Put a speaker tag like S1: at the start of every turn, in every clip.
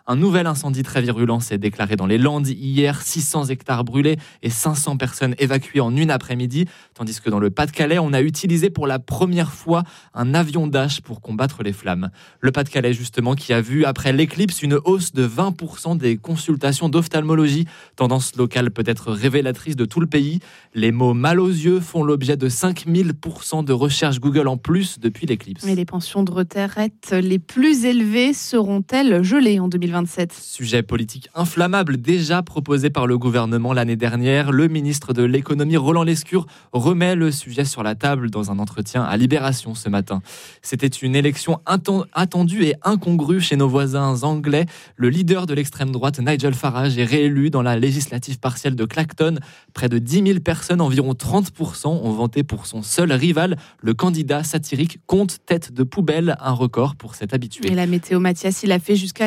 S1: Un nouvel incendie très virulent s'est déclaré dans les Landes hier, 600 hectares brûlés et 500 personnes évacuées en une après-midi, tandis que dans le Pas-de-Calais, on a utilisé pour la première fois un avion Dash pour combattre les flammes. Le Pas-de-Calais justement qui a vu après l'éclipse une hausse de 20% des consultations d'ophtalmologie, tendance locale peut-être révélatrice de tout le pays. Les mots mal aux yeux font l'objet de 5000% de recherches Google en plus depuis l'éclipse.
S2: Mais les pensions de retraite les plus élevées seront-elles gelées en 2027 ?
S1: Sujet politique inflammable déjà proposé par le gouvernement l'année dernière. Le ministre de l'économie Roland Lescure remet le sujet sur la table dans un entretien à Libération ce matin. C'était une élection attendue et incongrue chez nos voisins anglais. Le leader de l'extrême droite, Nigel Farage, est réélu dans la législative partielle de Clacton. Près de 10 000 personnes, environ 30%, ont voté pour son seul rival, le candidat satirique Comte Tête de Poubelle, un record pour cet habitué.
S2: Et la météo, Mathias, il a fait jusqu'à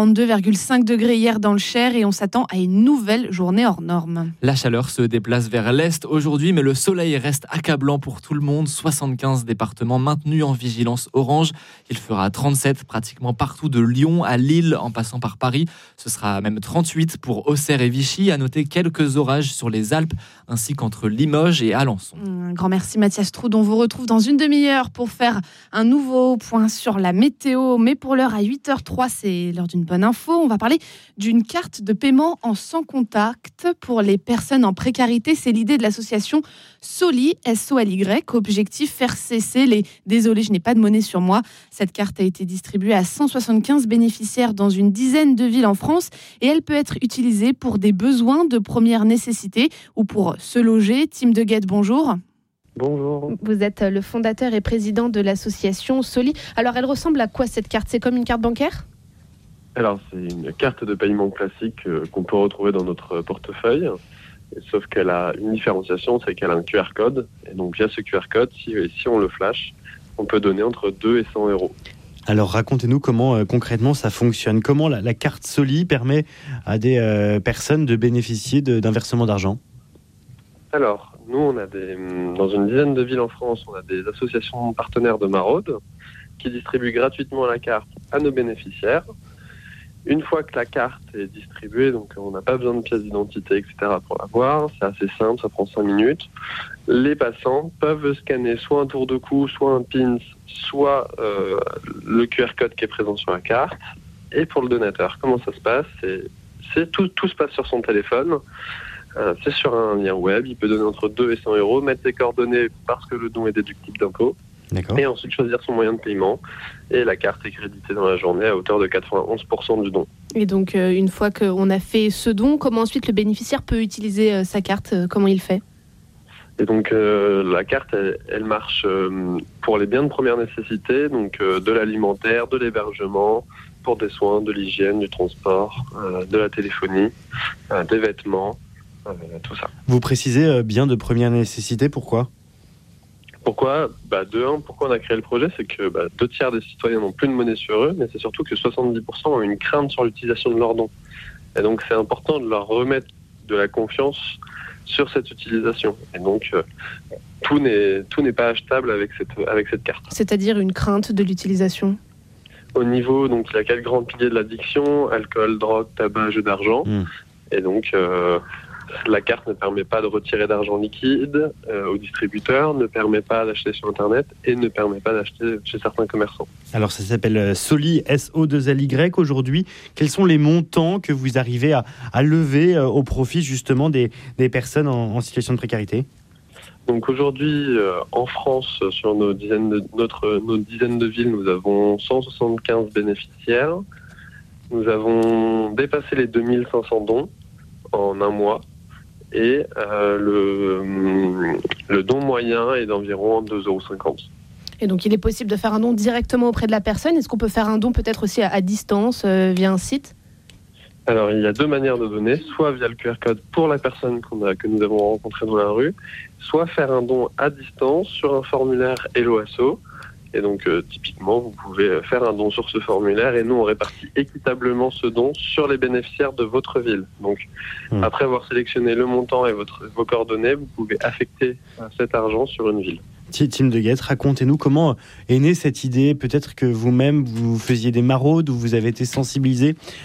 S2: 42,5 degrés hier dans le Cher et on s'attend à une nouvelle journée hors norme.
S1: La chaleur se déplace vers l'est aujourd'hui, mais le soleil reste accablant pour tout le monde. 75 départements maintenus en vigilance orange. Il fera 37 pratiquement partout de Lyon à Lille en passant par Paris. Ce sera même 38 pour Auxerre et Vichy. À noter quelques orages sur les Alpes ainsi qu'entre Limoges et Alençon.
S2: Un grand merci Mathias Troud. On vous retrouve dans une demi-heure pour faire un nouveau point sur la météo. Mais pour l'heure à 8h03, c'est l'heure d'une bonne info. On va parler d'une carte de paiement en sans contact pour les personnes en précarité. C'est l'idée de l'association Soli, S-O-L-Y. Objectif, faire cesser les « désolé, je n'ai pas de monnaie sur moi ». Cette carte a été distribuée à 175 bénéficiaires dans une dizaine de villes en France et elle peut être utilisée pour des besoins de première nécessité ou pour se loger. Tim Deguette, bonjour.
S3: Bonjour.
S2: Vous êtes le fondateur et président de l'association Soli. Alors, elle ressemble à quoi cette carte ? C'est comme une carte bancaire ?
S3: Alors, c'est une carte de paiement classique qu'on peut retrouver dans notre portefeuille. Sauf qu'elle a une différenciation, c'est qu'elle a un QR code. Et donc, via ce QR code, si on le flash, on peut donner entre 2 et 100 euros.
S4: Alors racontez-nous comment concrètement ça fonctionne. Comment la carte Soli permet à des personnes de bénéficier d'un versement d'argent ?
S3: Alors, nous, on a dans une dizaine de villes en France, on a des associations partenaires de maraude qui distribuent gratuitement la carte à nos bénéficiaires. Une fois que la carte est distribuée, donc on n'a pas besoin de pièce d'identité, etc. pour l'avoir, c'est assez simple, ça prend 5 minutes. Les passants peuvent scanner soit un tour de cou, soit un PIN, soit le QR code qui est présent sur la carte. Et pour le donateur, comment ça se passe ? Tout se passe sur son téléphone. C'est sur un lien web, il peut donner entre 2 et 100 euros, mettre ses coordonnées parce que le don est déductible d'impôt.
S4: D'accord.
S3: Et ensuite choisir son moyen de paiement. Et la carte est créditée dans la journée à hauteur de 91% du don.
S2: Et donc, une fois qu'on a fait ce don, comment ensuite le bénéficiaire peut utiliser sa carte ? Comment il fait ?
S3: Et donc, la carte, elle marche pour les biens de première nécessité, donc de l'alimentaire, de l'hébergement, pour des soins, de l'hygiène, du transport, de la téléphonie, des vêtements, tout ça.
S4: Vous précisez bien de première nécessité, pourquoi ?
S3: Pourquoi ? Pourquoi on a créé le projet, c'est que 2 tiers des citoyens n'ont plus de monnaie sur eux, mais c'est surtout que 70% ont une crainte sur l'utilisation de leurs dons. Et donc c'est important de leur remettre de la confiance sur cette utilisation. Et donc tout n'est pas achetable avec cette carte.
S2: C'est-à-dire une crainte de l'utilisation ?
S3: Au niveau, donc il y a 4 grands piliers de l'addiction: alcool, drogue, tabac, jeu d'argent. Et donc la carte ne permet pas de retirer d'argent liquide au distributeur, ne permet pas d'acheter sur Internet et ne permet pas d'acheter chez certains commerçants.
S4: Alors ça s'appelle Soli, S-O-2-L-Y aujourd'hui. Quels sont les montants que vous arrivez à lever au profit justement des personnes en situation de précarité ?
S3: Donc aujourd'hui, en France, sur nos dizaines de villes, nous avons 175 bénéficiaires. Nous avons dépassé les 2500 dons en un mois. Et le don moyen est d'environ 2,50 €.
S2: Et donc, il est possible de faire un don directement auprès de la personne. Est-ce qu'on peut faire un don peut-être aussi à distance via un site ?
S3: Alors, il y a 2 manières de donner, soit via le QR code pour la personne que nous avons rencontrée dans la rue, soit faire un don à distance sur un formulaire Hello Asso. Et donc, typiquement, vous pouvez faire un don sur ce formulaire et nous, on répartit équitablement ce don sur les bénéficiaires de votre ville. Donc, après avoir sélectionné le montant et vos coordonnées, vous pouvez affecter cet argent sur une ville.
S4: Tim Deguette, racontez-nous comment est née cette idée. Peut-être que vous-même, vous faisiez des maraudes ou vous avez été sensibilisé